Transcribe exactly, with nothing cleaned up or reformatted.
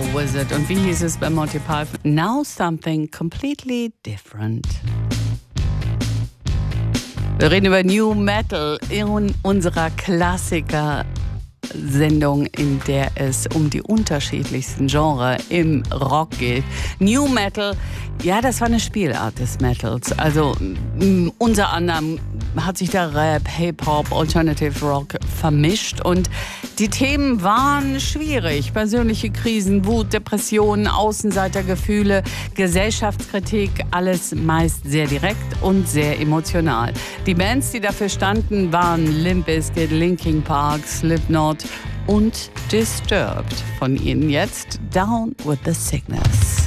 Wizard. Und wie hieß es bei Monty Python? Now something completely different. Wir reden über New Metal in unserer Klassiker-Sendung, in der es um die unterschiedlichsten Genres im Rock geht. New Metal, ja, das war eine Spielart des Metals. Also m, unter anderem hat sich der Rap, Hip-Hop, Alternative Rock vermischt und die Themen waren schwierig. Persönliche Krisen, Wut, Depressionen, Außenseitergefühle, Gesellschaftskritik, alles meist sehr direkt und sehr emotional. Die Bands, die dafür standen, waren Limp Bizkit, Linkin Park, Slipknot und Disturbed. Von ihnen jetzt Down with the Sickness.